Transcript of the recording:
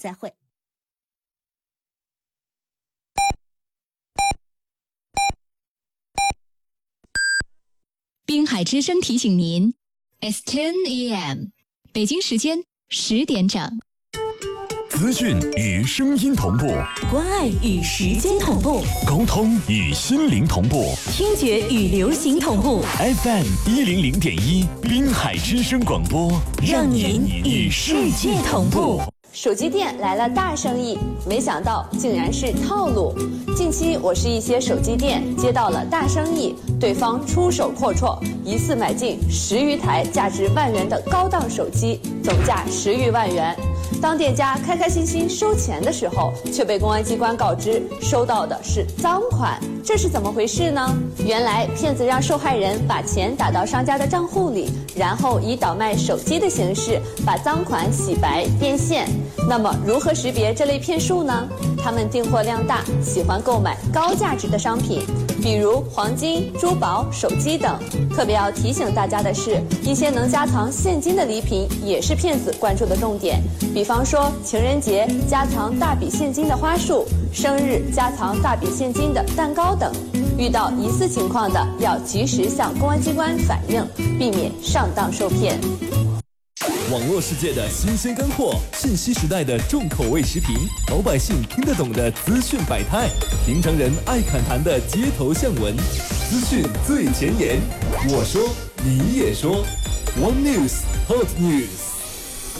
再会。 滨海之声提醒您 ，It's 10 a.m. 北京时间10点整。 资讯与声音同步， 关爱与时间同步， 沟通与心灵同步， 听觉与流行同步。 FM 100.1滨海之声广播， 让您与世界同步。 手机店来了大生意，没想到竟然是套路。近期我市一些手机店接到了大生意，对方出手阔绰，疑似买进10余台价值1万元的高档手机，总价10余万元。当店家开开心心收钱的时候，却被公安机关告知收到的是赃款，这是怎么回事呢？原来骗子让受害人把钱打到商家的账户里，然后以倒卖手机的形式把赃款洗白变现。那么如何识别这类骗术呢？他们订货量大，喜欢购买高价值的商品，比如黄金、珠宝、手机等。特别要提醒大家的是，一些能加藏现金的礼品也是骗子关注的重点，比方说情人节加藏大笔现金的花束，生日加藏大笔现金的蛋糕等。遇到疑似情况的，要及时向公安机关反映，避免上当受骗。 网络世界的新鲜干货，信息时代的重口味时评，老百姓听得懂的资讯百态，平常人爱侃谈的街头巷闻，资讯最前沿。我说，你也说 ，One News Hot News。